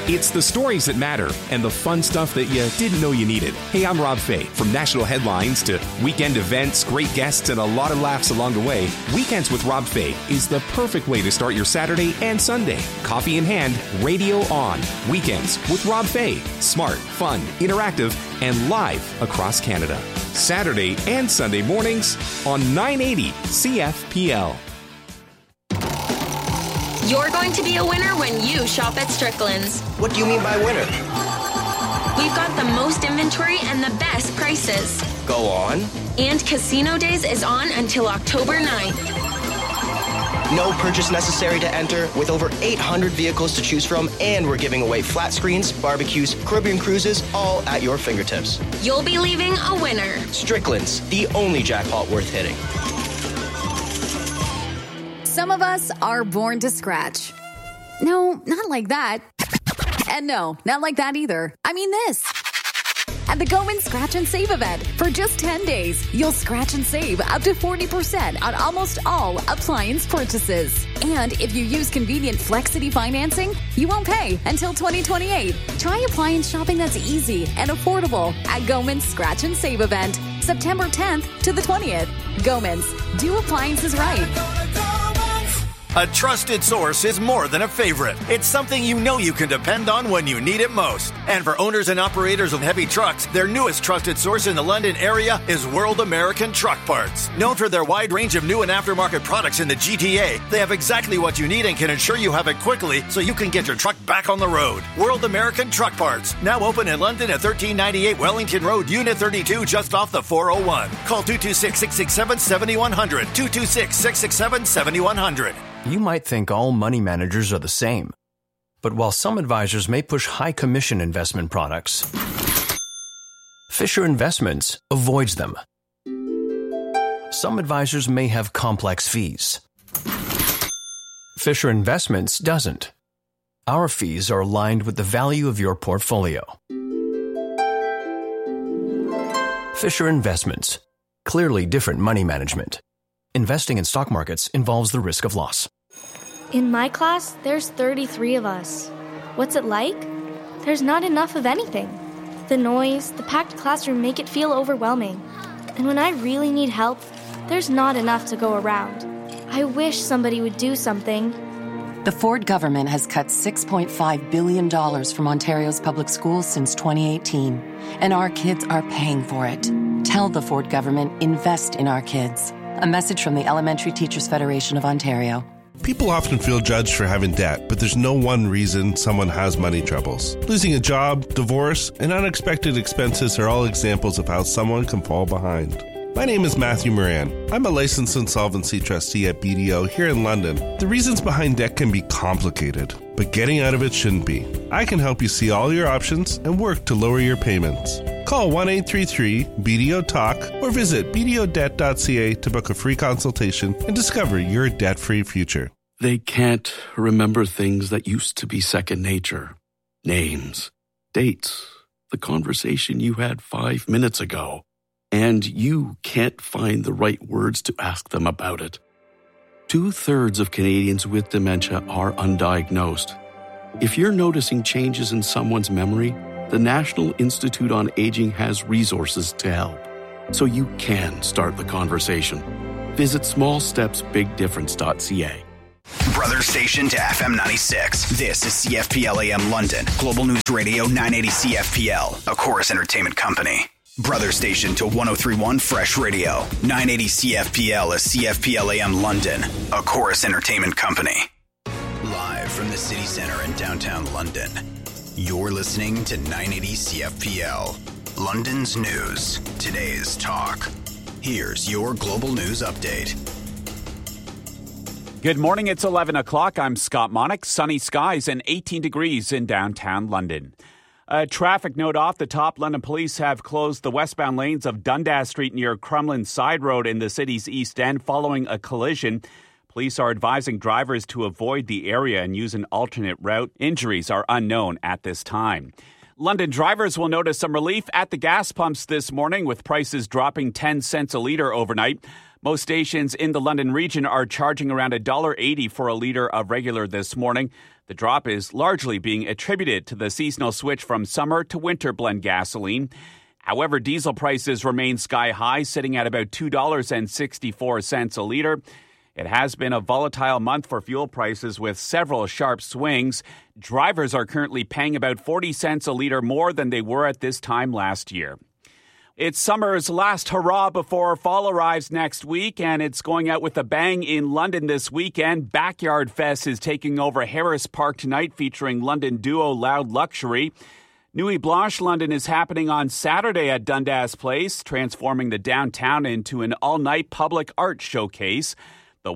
It's the stories that matter and the fun stuff that you didn't know you needed. Hey, I'm Rob Fay. From national headlines to weekend events, great guests, and a lot of laughs along the way, Weekends with Rob Fay is the perfect way to start your Saturday and Sunday. Coffee in hand, radio on. Weekends with Rob Fay. Smart, fun, interactive, and live across Canada. Saturday and Sunday mornings on 980 CFPL. You're going to be a winner when you shop at Strickland's. What do you mean by winner? We've got the most inventory and the best prices. Go on. And Casino Days is on until October 9th. No purchase necessary to enter, with over 800 vehicles to choose from, and we're giving away flat screens, barbecues, Caribbean cruises, all at your fingertips. You'll be leaving a winner. Strickland's, the only jackpot worth hitting. Some of us are born to scratch. No, not like that. And no, not like that either. I mean this. At the Goman Scratch and Save event, for just 10 days, you'll scratch and save up to 40% on almost all appliance purchases. And if you use convenient Flexity financing, you won't pay until 2028. Try appliance shopping that's easy and affordable at Goman's Scratch and Save event, September 10th to the 20th. Goman's, do appliances right. A trusted source is more than a favorite. It's something you know you can depend on when you need it most. And for owners and operators of heavy trucks, their newest trusted source in the London area is World American Truck Parts. Known for their wide range of new and aftermarket products in the GTA, they have exactly what you need and can ensure you have it quickly so you can get your truck back on the road. World American Truck Parts, now open in London at 1398 Wellington Road, Unit 32, just off the 401. Call 226-667-7100, 226-667-7100. You might think all money managers are the same. But while some advisors may push high commission investment products, Fisher Investments avoids them. Some advisors may have complex fees. Fisher Investments doesn't. Our fees are aligned with the value of your portfolio. Fisher Investments. Clearly different money management. Investing in stock markets involves the risk of loss. In my class, there's 33 of us. What's it like? There's not enough of anything. The noise, the packed classroom make it feel overwhelming. And when I really need help, there's not enough to go around. I wish somebody would do something. The Ford government has cut $6.5 billion from Ontario's public schools since 2018, and our kids are paying for it. Tell the Ford government, invest in our kids. A message from the Elementary Teachers Federation of Ontario. People often feel judged for having debt, but there's no one reason someone has money troubles. Losing a job, divorce, and unexpected expenses are all examples of how someone can fall behind. My name is Matthew Moran. I'm a licensed insolvency trustee at BDO here in London. The reasons behind debt can be complicated, but getting out of it shouldn't be. I can help you see all your options and work to lower your payments. Call 1-833-BDO-TALK or visit bdodebt.ca to book a free consultation and discover your debt-free future. They can't remember things that used to be second nature. Names, dates, the conversation you had 5 minutes ago. And you can't find the right words to ask them about it. 2/3 of Canadians with dementia are undiagnosed. If you're noticing changes in someone's memory, the National Institute on Aging has resources to help, so you can start the conversation. Visit smallstepsbigdifference.ca. Brother station to FM 96. This is CFPL AM London. Global News Radio 980 CFPL, a Chorus Entertainment company. Brother station to 1031 Fresh Radio. 980 CFPL is CFPL AM London, a Chorus Entertainment company. Live from the city center in downtown London. You're listening to 980 CFPL, London's news, today's talk. Here's your global news update. Good morning, it's 11 o'clock. I'm Scott Monick. Sunny skies and 18 degrees in downtown London. A traffic note off the top. London police have closed the westbound lanes of Dundas Street near Crumlin Side Road in the city's East End following a collision. Police are advising drivers to avoid the area and use an alternate route. Injuries are unknown at this time. London drivers will notice some relief at the gas pumps this morning with prices dropping 10 cents a litre overnight. Most stations in the London region are charging around $1.80 for a litre of regular this morning. The drop is largely being attributed to the seasonal switch from summer to winter blend gasoline. However, diesel prices remain sky high, sitting at about $2.64 a litre. It has been a volatile month for fuel prices with several sharp swings. Drivers are currently paying about 40 cents a litre more than they were at this time last year. It's summer's last hurrah before fall arrives next week, and it's going out with a bang in London this weekend. Backyard Fest is taking over Harris Park tonight, featuring London duo Loud Luxury. Nuit Blanche London is happening on Saturday at Dundas Place, transforming the downtown into an all-night public art showcase. The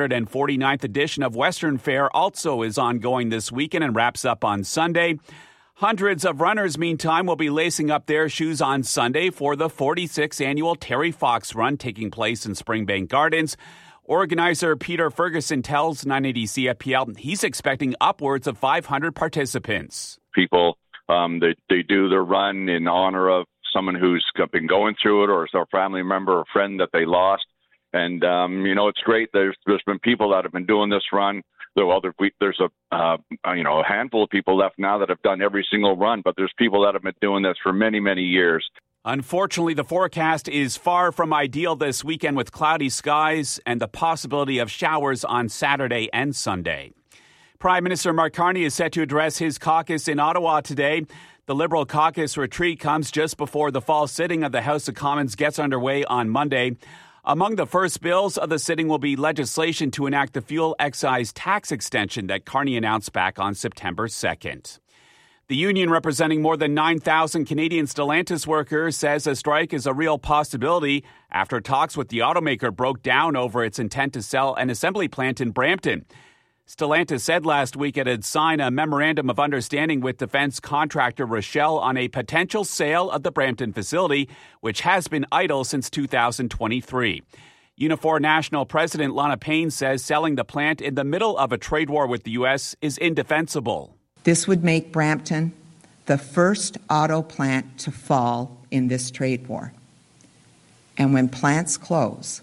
149th edition of Western Fair also is ongoing this weekend and wraps up on Sunday. Hundreds of runners, meantime, will be lacing up their shoes on Sunday for the 46th annual Terry Fox Run taking place in Springbank Gardens. Organizer Peter Ferguson tells 980 CFPL he's expecting upwards of 500 participants. People, they do the run in honor of someone who's been going through it, or a family member or friend that they lost. And, it's great. There's been people that have been doing this run. There's a handful of people left now that have done every single run, but there's people that have been doing this for many, many years. Unfortunately, the forecast is far from ideal this weekend with cloudy skies and the possibility of showers on Saturday and Sunday. Prime Minister Mark Carney is set to address his caucus in Ottawa today. The Liberal caucus retreat comes just before the fall sitting of the House of Commons gets underway on Monday. Among the first bills of the sitting will be legislation to enact the fuel excise tax extension that Carney announced back on September 2nd. The union representing more than 9,000 Canadian Stellantis workers says a strike is a real possibility after talks with the automaker broke down over its intent to sell an assembly plant in Brampton. Stellantis said last week it had signed a memorandum of understanding with defense contractor Rochelle on a potential sale of the Brampton facility, which has been idle since 2023. Unifor National President Lana Payne says selling the plant in the middle of a trade war with the U.S. is indefensible. This would make Brampton the first auto plant to fall in this trade war. And when plants close,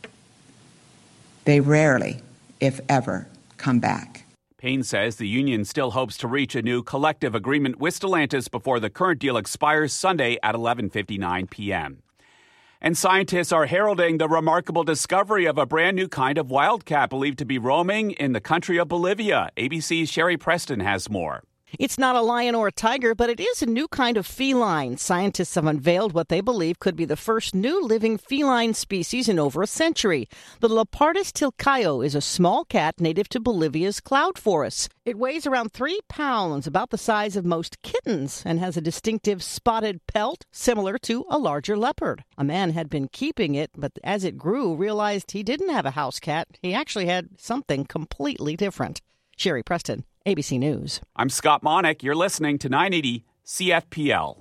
they rarely, if ever, come back. Payne says the union still hopes to reach a new collective agreement with Stellantis before the current deal expires Sunday at 11:59 p.m. And scientists are heralding the remarkable discovery of a brand new kind of wildcat believed to be roaming in the country of Bolivia. ABC's Sherry Preston has more. It's not a lion or a tiger, but it is a new kind of feline. Scientists have unveiled what they believe could be the first new living feline species in over a century. The Leopardus tilcaio is a small cat native to Bolivia's cloud forests. It weighs around 3 pounds, about the size of most kittens, and has a distinctive spotted pelt similar to a larger leopard. A man had been keeping it, but as it grew, realized he didn't have a house cat. He actually had something completely different. Sherry Preston, ABC News. I'm Scott Monick. You're listening to 980 CFPL.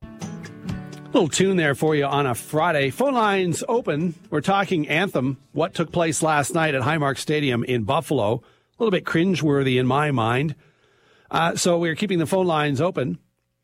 Little tune there for you on a Friday. Phone lines open. We're talking Anthem, what took place last night at Highmark Stadium in Buffalo. A little bit cringeworthy in my mind. So we're keeping the phone lines open.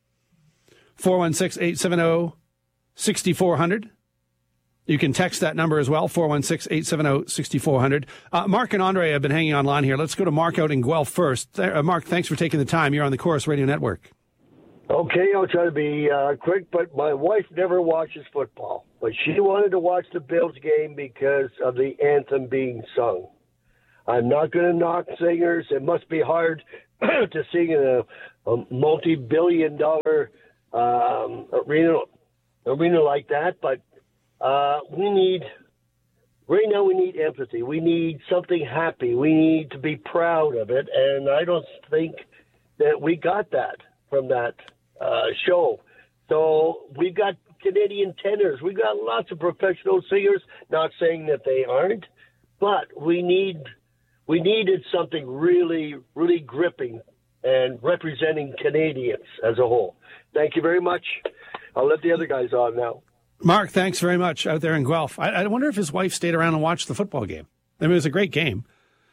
416-870-6400. You can text that number as well, 416-870-6400. Mark and Andre have been hanging online here. Let's go to Mark out in Guelph first. Mark, thanks for taking the time. You're on the Chorus Radio Network. Okay, I'll try to be quick, but my wife never watches football. But she wanted to watch the Bills game because of the anthem being sung. I'm not going to knock singers. It must be hard to sing in a multi-billion-dollar arena like that, but we need empathy. We need something happy. We need to be proud of it. And I don't think that we got that from that show. So we've got Canadian tenors. We've got lots of professional singers, not saying that they aren't, but we needed something really, really gripping and representing Canadians as a whole. Thank you very much. I'll let the other guys on now. Mark, thanks very much out there in Guelph. I wonder if his wife stayed around and watched the football game. I mean, it was a great game.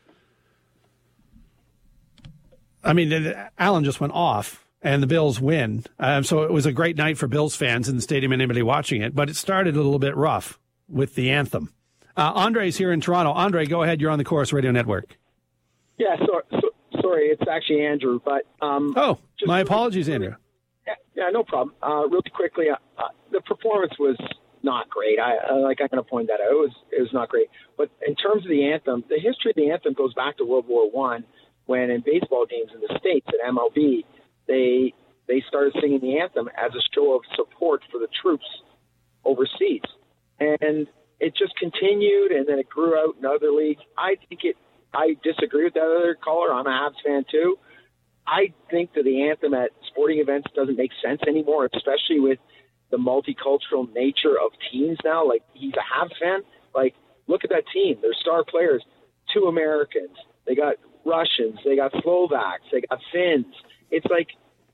I mean, Allen just went off, and the Bills win. So it was a great night for Bills fans in the stadium and anybody watching it. But it started a little bit rough with the anthem. Andre's here in Toronto. Andre, go ahead. You're on the Chorus Radio Network. Yeah, sorry, it's actually Andrew. But my apologies, Andrew. Yeah, no problem. Really quickly, the performance was not great. I'm going to point that out. It was not great. But in terms of the anthem, the history of the anthem goes back to World War I, when in baseball games in the States at MLB, they started singing the anthem as a show of support for the troops overseas. And it just continued, and then it grew out in other leagues. I disagree with that other caller. I'm a Habs fan too. I think that the anthem at sporting events doesn't make sense anymore, especially with the multicultural nature of teams now. Like, he's a Habs fan. Like, look at that team. Their star players, 2 Americans. They got Russians. They got Slovaks. They got Finns. It's like,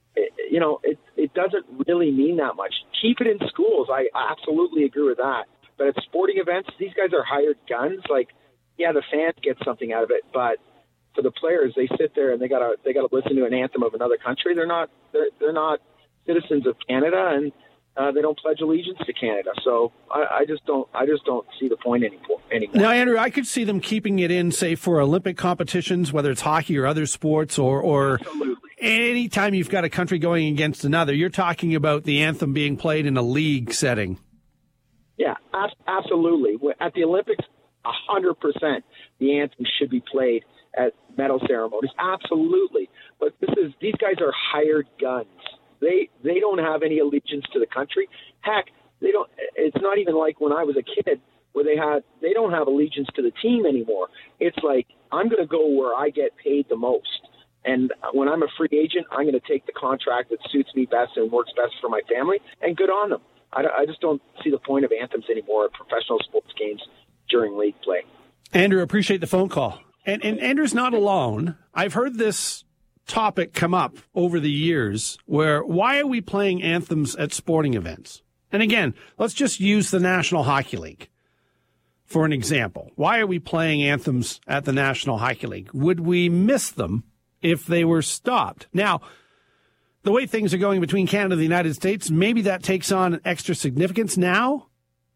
it doesn't really mean that much. Keep it in schools. I absolutely agree with that. But at sporting events, these guys are hired guns. Like, yeah, the fans get something out of it, but for the players, they sit there and they gotta listen to an anthem of another country. They're not citizens of Canada, and they don't pledge allegiance to Canada. So I just don't see the point anymore. Now, Andrew, I could see them keeping it in, say, for Olympic competitions, whether it's hockey or other sports, or any time you've got a country going against another. You're talking about the anthem being played in a league setting. Yeah, absolutely. At the Olympics, 100%, the anthem should be played at medal ceremonies. Absolutely. But these guys are hired guns. They don't have any allegiance to the country. Heck, they don't. It's not even like when I was a kid where they don't have allegiance to the team anymore. It's like, I'm going to go where I get paid the most. And when I'm a free agent, I'm going to take the contract that suits me best and works best for my family, and good on them. I just don't see the point of anthems anymore at professional sports games during league play. Andrew, appreciate the phone call. And Andrew's not alone. I've heard this topic come up over the years where, why are we playing anthems at sporting events? And again, let's just use the National Hockey League for an example. Why are we playing anthems at the National Hockey League? Would we miss them if they were stopped? Now, the way things are going between Canada and the United States, maybe that takes on extra significance now.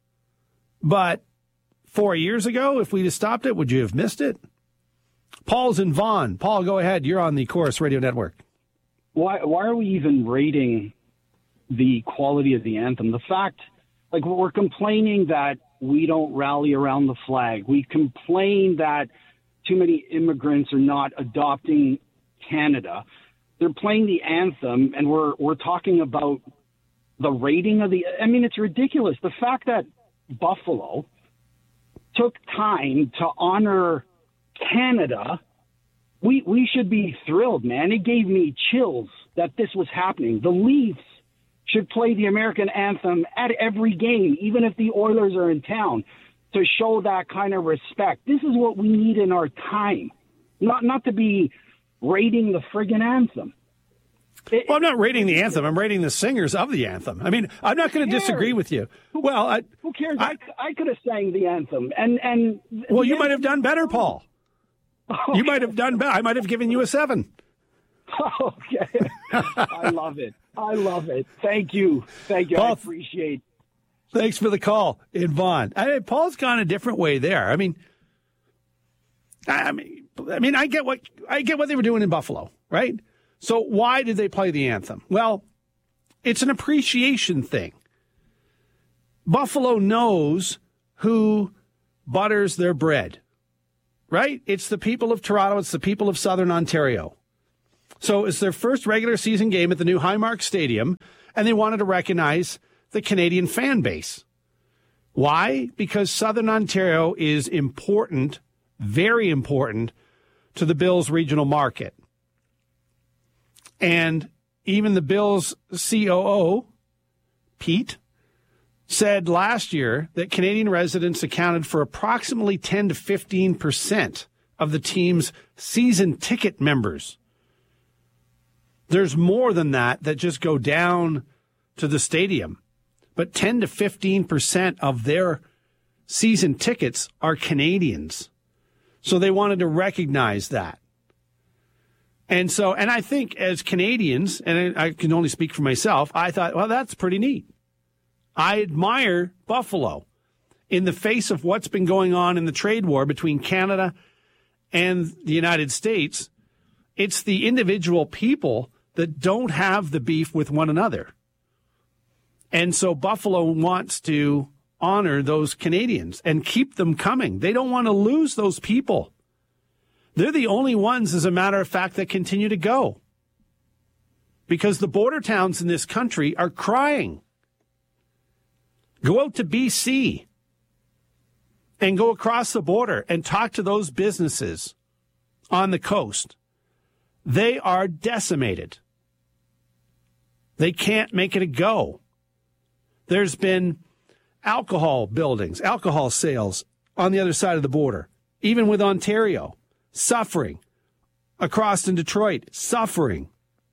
But 4 years ago, if we'd have stopped it, would you have missed it? Paul's in Vaughan. Paul, go ahead. You're on the Chorus Radio Network. Why are we even rating the quality of the anthem? The fact, like, we're complaining that we don't rally around the flag. We complain that too many immigrants are not adopting Canada. They're playing the anthem, and we're talking about the rating of the. I mean, it's ridiculous. The fact that Buffalo took time to honor Canada, we should be thrilled, man. It gave me chills that this was happening. The Leafs should play the American anthem at every game, even if the Oilers are in town, to show that kind of respect. This is what we need in our time, not to be rating the friggin' anthem. Well, I'm not rating the anthem. I'm rating the singers of the anthem. I mean, I'm not going to disagree with you. Well, who cares? I could have sang the anthem, and well, you might have done better, Paul. You might have done better. I might have given you a 7. Okay, I love it. Thank you. Paul, I appreciate. Thanks for the call in Vaughan. Paul's gone a different way there. I mean, I get what they were doing in Buffalo, right? So why did they play the anthem? Well, it's an appreciation thing. Buffalo knows who butters their bread, right? It's the people of Toronto. It's the people of Southern Ontario. So it's their first regular season game at the new Highmark Stadium, and they wanted to recognize the Canadian fan base. Why? Because Southern Ontario is important, very important, to the Bills regional market. And even the Bills COO, Pete, said last year that Canadian residents accounted for approximately 10 to 15% of the team's season ticket members. There's more than that just go down to the stadium. But 10 to 15% of their season tickets are Canadians. So they wanted to recognize that. And I think as Canadians, and I can only speak for myself, I thought, well, that's pretty neat. I admire Buffalo. in the face of what's been going on in the trade war between Canada and the United States, it's the individual people that don't have the beef with one another. And so Buffalo wants to honor those Canadians and keep them coming. They don't want to lose those people. They're the only ones, as a matter of fact, that continue to go. Because the border towns in this country are crying. Go out to BC and go across the border and talk to those businesses on the coast. They are decimated. They can't make it a go. There's been alcohol buildings, alcohol sales on the other side of the border, even with Ontario, suffering. Across in Detroit, suffering.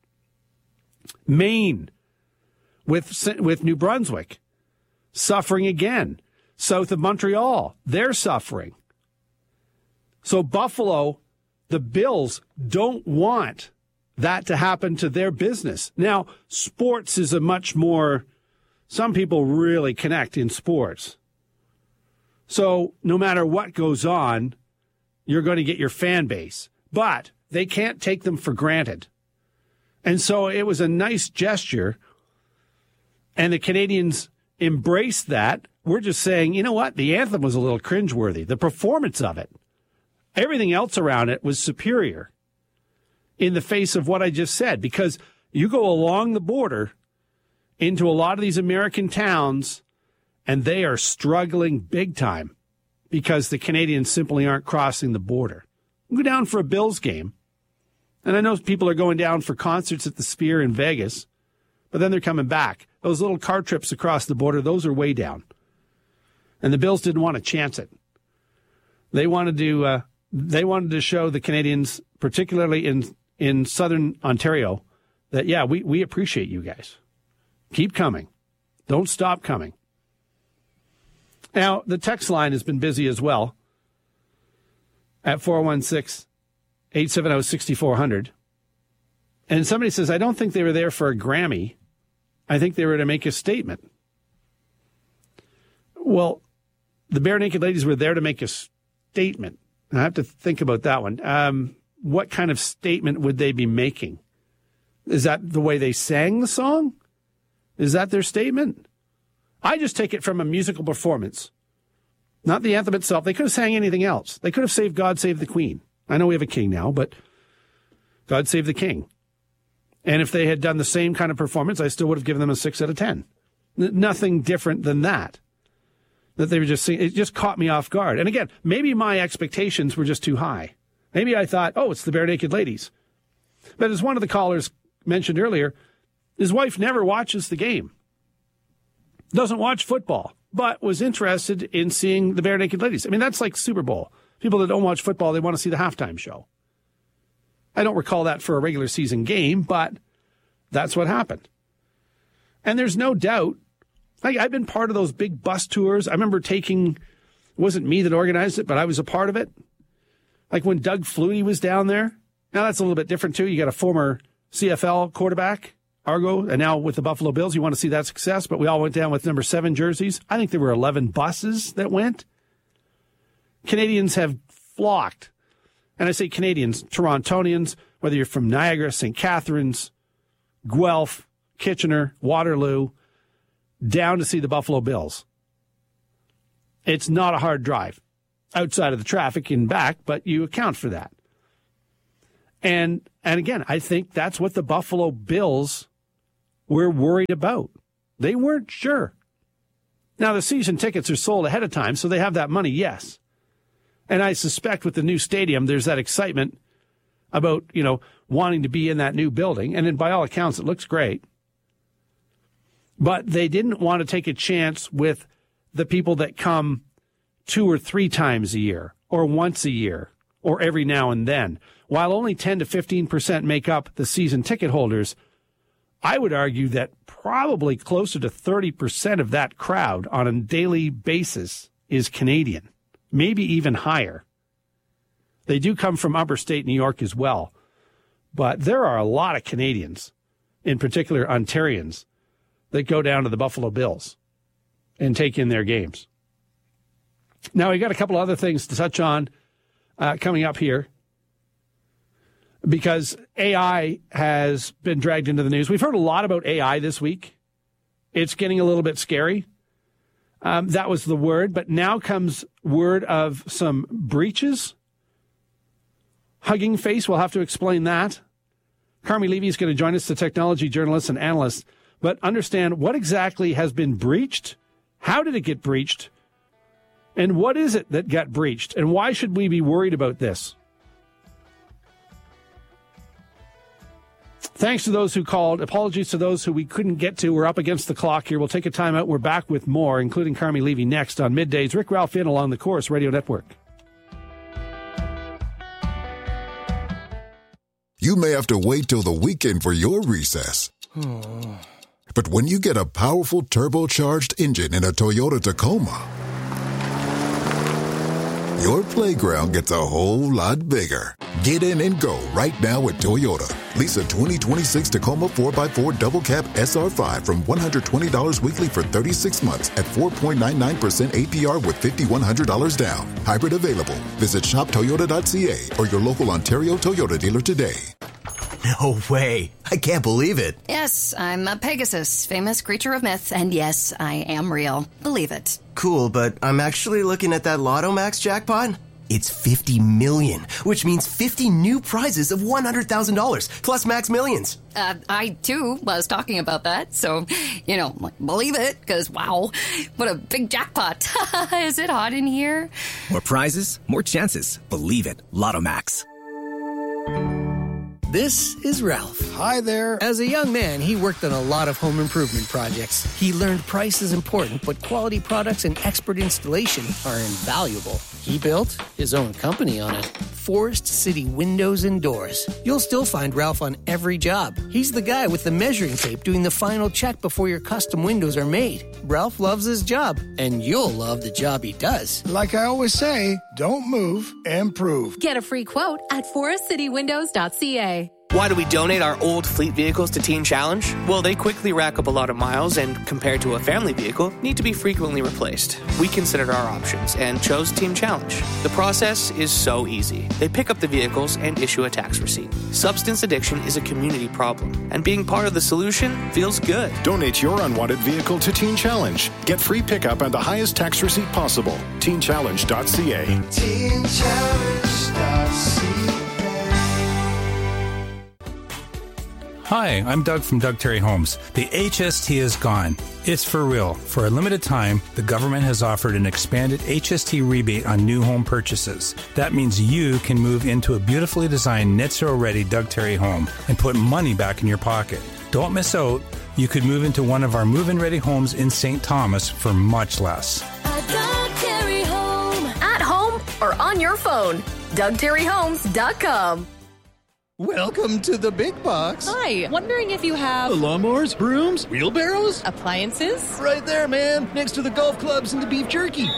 Maine, with New Brunswick, suffering again. South of Montreal, they're suffering. So Buffalo, the Bills don't want that to happen to their business. Now, sports is a much more, some people really connect in sports. So no matter what goes on, you're going to get your fan base. But they can't take them for granted. And so it was a nice gesture, and the Canadians embraced that. We're just saying, you know what? The anthem was a little cringeworthy. The performance of it, everything else around it was superior in the face of what I just said, because you go along the border into a lot of these American towns, and they are struggling big time because the Canadians simply aren't crossing the border. You go down for a Bills game, and I know people are going down for concerts at the Sphere in Vegas, but then they're coming back. Those little car trips across the border, those are way down. And the Bills didn't want to chance it. They wanted to show the Canadians, particularly in southern Ontario, that, yeah, we appreciate you guys. Keep coming. Don't stop coming. Now, the text line has been busy as well at 416-870-6400. And somebody says, I don't think they were there for a Grammy. I think they were to make a statement. Well, the Bare Naked Ladies were there to make a statement. I have to think about that one. What kind of statement would they be making? Is that the way they sang the song? Is that their statement? I just take it from a musical performance, not the anthem itself. They could have sang anything else. They could have saved God Save the Queen. I know we have a king now, but God Save the King. And if they had done the same kind of performance, I still would have given them a 6 out of 10. Nothing different than that. That they were just singing. It just caught me off guard. And again, maybe my expectations were just too high. Maybe I thought, oh, it's the Bare Naked Ladies. But as one of the callers mentioned earlier, his wife never watches the game. Doesn't watch football, but was interested in seeing the Bare Naked Ladies. I mean, that's like Super Bowl. People that don't watch football, they want to see the halftime show. I don't recall that for a regular season game, but that's what happened. And there's no doubt, I've been part of those big bus tours. I remember it wasn't me that organized it, but I was a part of it. Like when Doug Flutie was down there. Now that's a little bit different too. You got a former CFL quarterback, Argo, and now with the Buffalo Bills, you want to see that success, but we all went down with number 7 jerseys. I think there were 11 buses that went. Canadians have flocked. And I say Canadians, Torontonians, whether you're from Niagara, St. Catharines, Guelph, Kitchener, Waterloo, down to see the Buffalo Bills. It's not a hard drive outside of the traffic and back, but you account for that. And again, I think that's what the Buffalo Bills were worried about. They weren't sure. Now, the season tickets are sold ahead of time, so they have that money, yes. And I suspect with the new stadium, there's that excitement about, wanting to be in that new building. And then by all accounts, it looks great. But they didn't want to take a chance with the people that come 2 or 3 times a year or once a year or every now and then. While only 10 to 15% make up the season ticket holders, I would argue that probably closer to 30% of that crowd on a daily basis is Canadian, maybe even higher. They do come from upper state New York as well. But there are a lot of Canadians, in particular Ontarians, that go down to the Buffalo Bills and take in their games. Now, we got a couple other things to touch on coming up here, because AI has been dragged into the news. We've heard a lot about AI this week. It's getting a little bit scary. That was the word, but now comes word of some breaches. Hugging Face, we'll have to explain that. Carmi Levy is going to join us, the technology journalist and analyst, but understand what exactly has been breached, how did it get breached, and what is it that got breached, and why should we be worried about this? Thanks to those who called. Apologies to those who we couldn't get to. We're up against the clock here. We'll take a time out. We're back with more, including Carmi Levy next on Middays. Rick Ralph in along the Chorus Radio Network. You may have to wait till the weekend for your recess. But when you get a powerful turbocharged engine in a Toyota Tacoma, your playground gets a whole lot bigger. Get in and go right now at Toyota. Lease a 2026 Tacoma 4x4 Double Cab SR5 from $120 weekly for 36 months at 4.99% APR with $5,100 down. Hybrid available. Visit shoptoyota.ca or your local Ontario Toyota dealer today. No way. I can't believe it. Yes, I'm a Pegasus, famous creature of myth, and yes, I am real. Believe it. Cool, but I'm actually looking at that Lotto Max jackpot. It's 50 million, which means 50 new prizes of $100,000 plus Max Millions. I, too, was talking about that, so, believe it, because, wow, what a big jackpot. Is it hot in here? More prizes, more chances. Believe it. Lotto Max. This is Ralph. Hi there. As a young man, he worked on a lot of home improvement projects. He learned price is important, but quality products and expert installation are invaluable. He built his own company on it. Forest City Windows and Doors. You'll still find Ralph on every job. He's the guy with the measuring tape doing the final check before your custom windows are made. Ralph loves his job, and you'll love the job he does. Like I always say, don't move, improve. Get a free quote at forestcitywindows.ca. Why do we donate our old fleet vehicles to Teen Challenge? Well, they quickly rack up a lot of miles and, compared to a family vehicle, need to be frequently replaced. We considered our options and chose Teen Challenge. The process is so easy. They pick up the vehicles and issue a tax receipt. Substance addiction is a community problem, and being part of the solution feels good. Donate your unwanted vehicle to Teen Challenge. Get free pickup and the highest tax receipt possible. TeenChallenge.ca. TeenChallenge.ca. Hi, I'm Doug from Doug Terry Homes. The HST is gone. It's for real. For a limited time, the government has offered an expanded HST rebate on new home purchases. That means you can move into a beautifully designed net zero ready Doug Terry home and put money back in your pocket. Don't miss out. You could move into one of our move-in ready homes in St. Thomas for much less. A Doug Terry home. At home or on your phone. DougTerryHomes.com. Welcome to the big box. Hi, wondering if you have... lawnmowers, brooms, wheelbarrows? Appliances? Right there, man, next to the golf clubs and the beef jerky.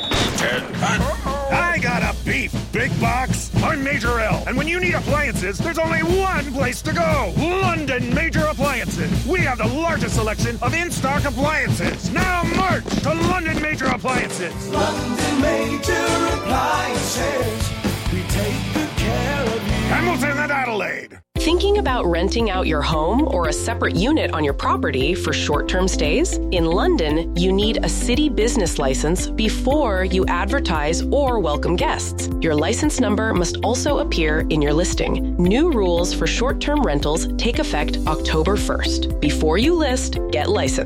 I got a beef big box. I'm Major L, and when you need appliances, there's only one place to go. London Major Appliances. We have the largest selection of in-stock appliances. Now march to London Major Appliances. London Major Appliances. We take good care of you. Hamilton and Adelaide. Thinking about renting out your home or a separate unit on your property for short-term stays? In London, you need a city business license before you advertise or welcome guests. Your license number must also appear in your listing. New rules for short-term rentals take effect October 1st. Before you list, get licensed.